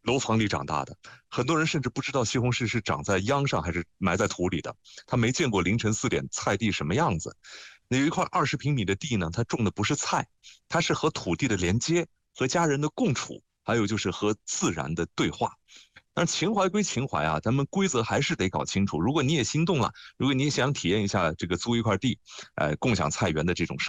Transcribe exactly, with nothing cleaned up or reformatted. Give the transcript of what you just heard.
楼房里长大的，很多人甚至不知道西红柿是长在秧上还是埋在土里的，他没见过凌晨四点菜地什么样子。那有一块二十平米的地呢，他种的不是菜，它是和土地的连接，和家人的共处，还有就是和自然的对话。但是情怀归情怀啊，咱们规则还是得搞清楚。如果你也心动了，如果你也想体验一下这个租一块地，呃，共享菜园的这种生